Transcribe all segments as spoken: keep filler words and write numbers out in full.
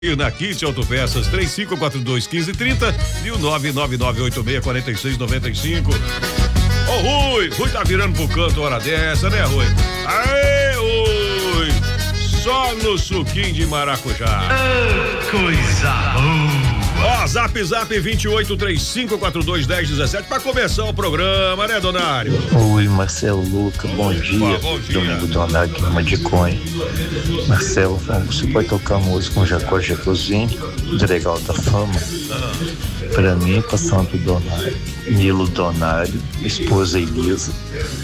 E na Kit Autopeças, três cinco quatro dois, um cinco três zero e o nove nove nove oito seis quatro seis nove cinco. Ô, Rui, Rui tá virando pro canto hora dessa, né, Rui? Aê, Rui! Só no suquinho de maracujá. Oh, coisa boa! Ó, zap zap vinte e oito, trinta e cinco, quarenta e dois, dez, dezessete pra começar o programa, né, Donário? Oi, Marcelo Luca, bom, Opa, dia. bom dia. Domingo Donário, Guilherme de Cunha. Marcelo, você pode tocar música com Jacó Jacozinho, do Legal da Fama? Ah. Pra mim, pra Santo Donário, Nilo Donário, esposa Elisa,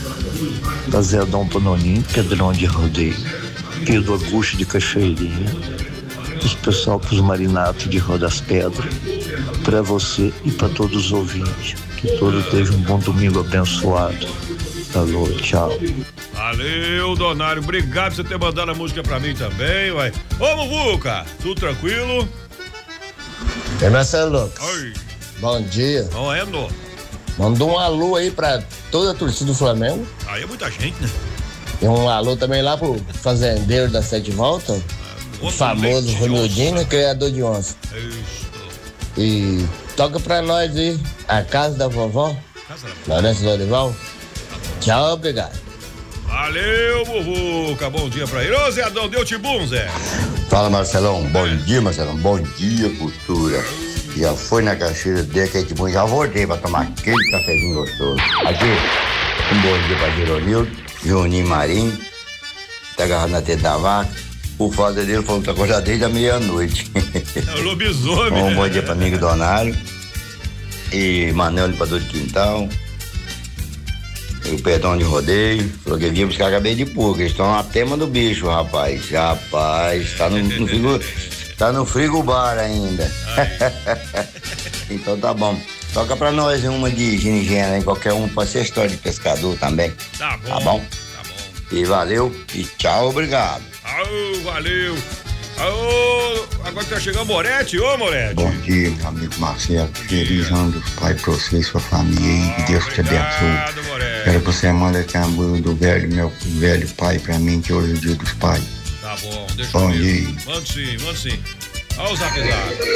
da Zé Dom Panonim, Pedrão de Rodeio, Pedro Augusto de Cachoeirinha, os pessoal pros Marinatos de Rua das Pedras, pra você e pra todos os ouvintes. Que todos tenham um bom domingo abençoado. Alô, tchau. Valeu, Donário. Obrigado por você ter mandado a música pra mim também, uai. Ô, Muvuca, tudo tranquilo? É, Marcelo Lucas. Oi. Bom dia. Não é, no? Mandou um alô aí pra toda a torcida do Flamengo. Aí é muita gente, né? E um alô também lá pro fazendeiro da Sete Volta, o famoso Romildinho, criador de onça. Isso. E toca pra nós aí, a casa da vovó, Lourenço Lorival. Tchau, obrigado. Valeu, Muvuca. Bom dia pra ele. Ô, Zé Adão, deu tibum, Zé? Fala, Marcelão. Bom dia, Marcelão. Bom dia, cultura. Já foi na caixeira dele, que é de bom. Já voltei pra tomar aquele cafezinho gostoso. Aqui, um bom dia pra Gironildo, Juninho Marinho, tá agarrado na teta da vaca. O father dele falou que tá acordado desde a meia-noite. É o lobisomem. Um bom dia pra amigo Donário. E Manel, limpador de quintal. E o Pedrão de Rodeio. Falou que vinha buscar cabelo de porco. Eles estão na tema do bicho, rapaz. Rapaz, tá no, no frigo, tá no frigobar ainda. Então tá bom. Toca pra nós uma de ginigena, hein? Qualquer um, pode ser história de pescador também. Tá bom. Tá bom? Tá bom. E valeu. E tchau, obrigado. Aô, valeu. Aô, agora tá chegando o Moretti. Ô, Moretti. Bom dia, meu amigo Marcelo. Feliz ano dos pais pra você e sua família, hein? Que Deus te abençoe. Obrigado, Moretti. Quero que você mande aqui a música do velho, meu velho pai pra mim, que hoje é o dia dos pais. Tá bom, deixa Bom eu ver. dia. Manda sim, manda sim. Olha o zap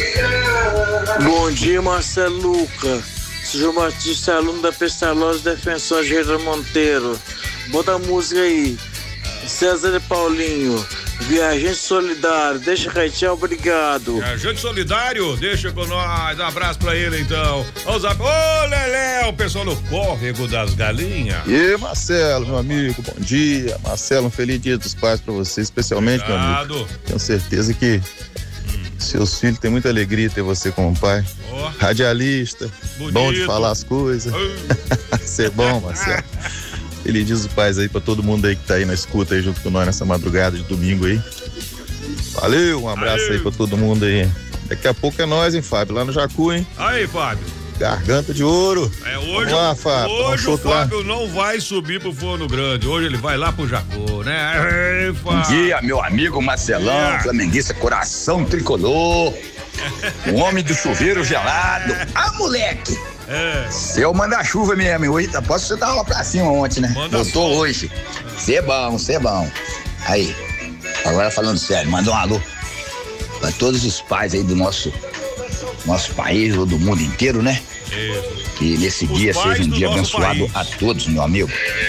zap. Bom dia, Marcelo Luca. Sou Batista, aluno da Pestalozzi, defensor Gerardo Monteiro. Bota a música aí. César e Paulinho, Viajante Solidário, deixa Caetiel, obrigado. Viajante Solidário, deixa com nós, um abraço pra ele então. Ô, Zap, ô, Lelé, o pessoal no Córrego das Galinhas. E aí, Marcelo, meu amigo, bom dia. Marcelo, um feliz dia dos pais pra você, especialmente, Obrigado. meu amigo. Tenho certeza que hum. seus filhos têm muita alegria ter você como pai. Oh. Radialista, Bonito. bom de falar as coisas. Ser bom, Marcelo. Feliz dia dos pais aí pra todo mundo aí que tá aí na escuta aí junto com nós nessa madrugada de domingo aí. Valeu, um abraço Valeu. aí pra todo mundo aí. Daqui a pouco é nós, hein, Fábio, lá no Jacu, hein? Aí, Fábio. Garganta de ouro. É, hoje, Vamos lá, Fábio. Hoje um o Fábio lá. não vai subir pro Forno Grande. Hoje ele vai lá pro Jacu, né? Ei, Bom dia, meu amigo Marcelão, yeah. Flamenguista, coração tricolor. O homem do chuveiro gelado. Ah, moleque! É. Seu manda-chuva mesmo, hoje posso você dar uma pra cima ontem, né? Manda Voltou hoje. Cê é bom, cê é bom. Aí, agora falando sério, manda um alô pra todos os pais aí do nosso, nosso país ou do mundo inteiro, né? Isso. Que nesse os dia seja um dia abençoado país. A todos, meu amigo.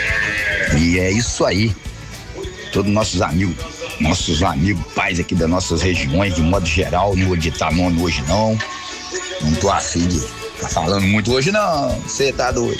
E é isso aí. Todos nossos amigos, nossos amigos pais aqui das nossas regiões, de modo geral, não vou ditar nome hoje não. Não tô afim de tá falando muito hoje não, você tá doido.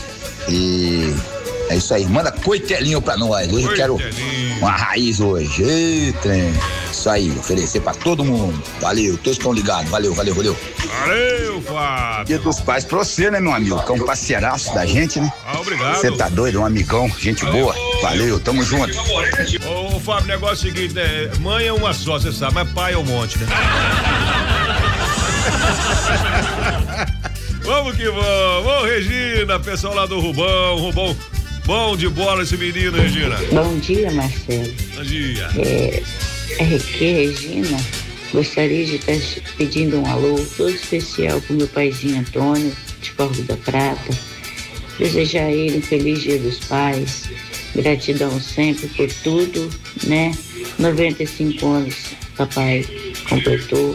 E é isso aí, manda coitelinho pra nós. Hoje eu quero uma raiz hoje. Eita, isso aí, oferecer pra todo mundo. Valeu, todos estão ligados. Valeu, valeu, valeu. Valeu, Fábio. Dia dos pais pra você, né, meu amigo? Que é um parceiraço da gente, né? Ah, obrigado. Você tá doido, um amigão, gente boa. Valeu, tamo junto. Ô, Fábio, o negócio é o seguinte, né? Mãe é uma só, você sabe, mas pai é um monte, né? Vamos que vamos. Ô, Regina, pessoal lá do Rubão, Rubão, bom de bola esse menino, Regina. Bom dia, Marcelo. Bom dia. É, R Q Regina, gostaria de estar pedindo um alô todo especial pro meu paizinho Antônio, de Corvo da Prata. Desejar a ele um feliz dia dos pais, gratidão sempre por tudo, né? noventa e cinco anos, papai. completou